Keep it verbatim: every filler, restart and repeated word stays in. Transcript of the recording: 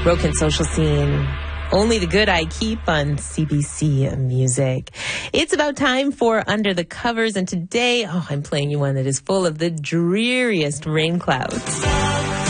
Broken Social Scene. Only the Good I Keep on C B C Music. It's about time for Under the Covers, and today, oh, I'm playing you one that is full of the dreariest rain clouds.